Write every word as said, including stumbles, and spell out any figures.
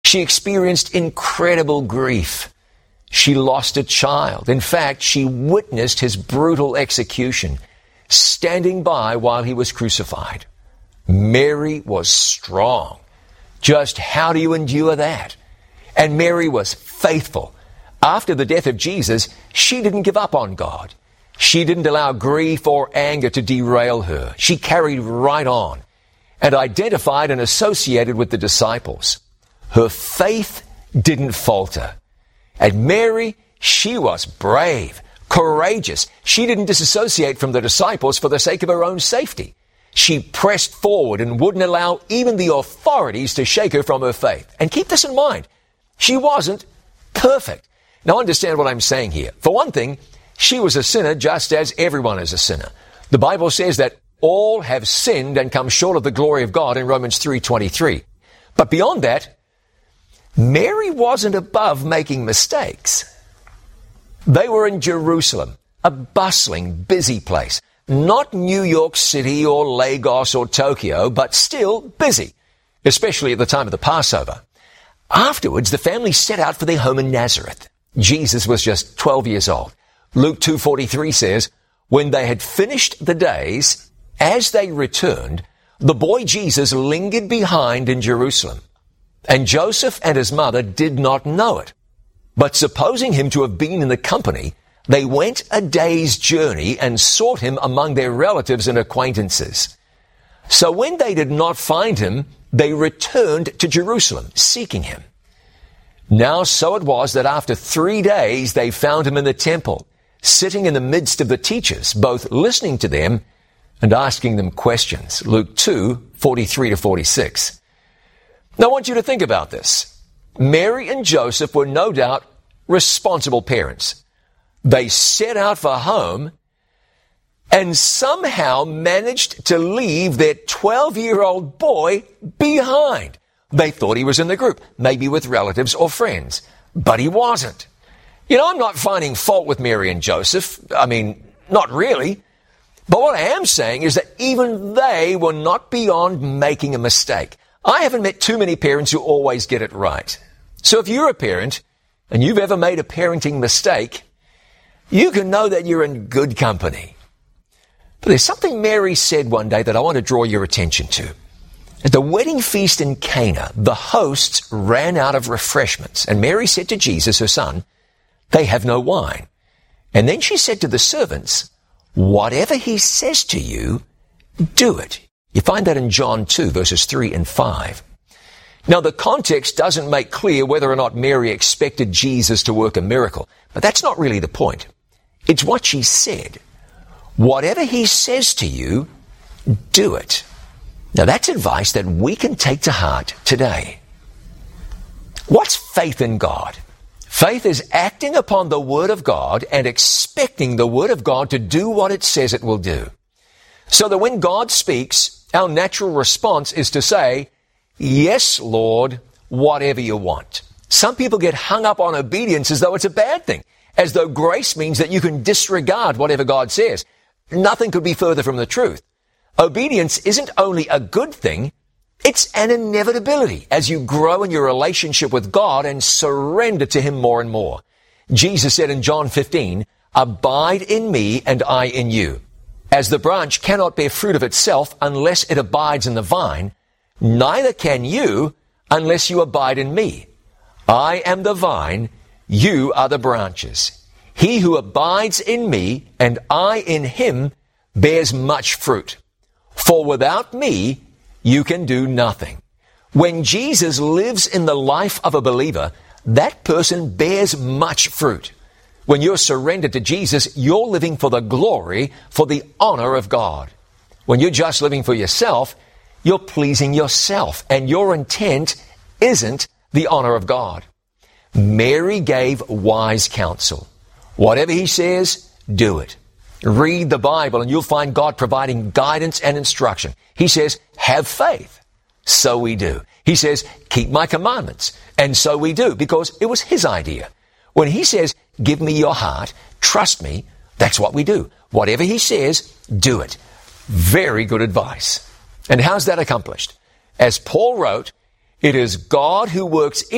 She experienced incredible grief. She lost a child. In fact, she witnessed his brutal execution, standing by while he was crucified. Mary was strong. Just how do you endure that? And Mary was faithful. After the death of Jesus, she didn't give up on God. She didn't allow grief or anger to derail her. She carried right on and identified and associated with the disciples. Her faith didn't falter. And Mary, she was brave, courageous. She didn't disassociate from the disciples for the sake of her own safety. She pressed forward and wouldn't allow even the authorities to shake her from her faith. And keep this in mind. She wasn't perfect. Now understand what I'm saying here. For one thing, she was a sinner just as everyone is a sinner. The Bible says that all have sinned and come short of the glory of God in Romans three twenty-three. But beyond that, Mary wasn't above making mistakes. They were in Jerusalem, a bustling, busy place. Not New York City or Lagos or Tokyo, but still busy, especially at the time of the Passover. Afterwards, the family set out for their home in Nazareth. Jesus was just twelve years old. Luke two forty-three says, when they had finished the days, as they returned, the boy Jesus lingered behind in Jerusalem. And Joseph and his mother did not know it. But supposing him to have been in the company, they went a day's journey and sought him among their relatives and acquaintances. So when they did not find him, they returned to Jerusalem, seeking him. Now so it was that after three days they found him in the temple, sitting in the midst of the teachers, both listening to them and asking them questions. Luke two forty-three to forty-six. Now I want you to think about this. Mary and Joseph were no doubt responsible parents. They set out for home and somehow managed to leave their twelve-year-old boy behind. They thought he was in the group, maybe with relatives or friends, but he wasn't. You know, I'm not finding fault with Mary and Joseph. I mean, not really. But what I am saying is that even they were not beyond making a mistake. I haven't met too many parents who always get it right. So if you're a parent and you've ever made a parenting mistake, you can know that you're in good company. But there's something Mary said one day that I want to draw your attention to. At the wedding feast in Cana, the hosts ran out of refreshments, and Mary said to Jesus, her son, they have no wine. And then she said to the servants, whatever he says to you, do it. You find that in John two, verses three and five. Now, the context doesn't make clear whether or not Mary expected Jesus to work a miracle, but that's not really the point. It's what she said. Whatever he says to you, do it. Now, that's advice that we can take to heart today. What's faith in God? Faith is acting upon the Word of God and expecting the Word of God to do what it says it will do. So that when God speaks, our natural response is to say, yes, Lord, whatever you want. Some people get hung up on obedience as though it's a bad thing, as though grace means that you can disregard whatever God says. Nothing could be further from the truth. Obedience isn't only a good thing, it's an inevitability as you grow in your relationship with God and surrender to Him more and more. Jesus said in John fifteen, abide in me and I in you. As the branch cannot bear fruit of itself unless it abides in the vine, neither can you unless you abide in me. I am the vine, you are the branches. He who abides in me and I in him bears much fruit. For without me, you can do nothing. When Jesus lives in the life of a believer, that person bears much fruit. When you're surrendered to Jesus, you're living for the glory, for the honor of God. When you're just living for yourself, you're pleasing yourself, and your intent isn't the honor of God. Mary gave wise counsel. Whatever he says, do it. Read the Bible and you'll find God providing guidance and instruction. He says, have faith. So we do. He says, keep my commandments. And so we do, because it was his idea. When he says, give me your heart, trust me, that's what we do. Whatever he says, do it. Very good advice. And how's that accomplished? As Paul wrote, it is God who works in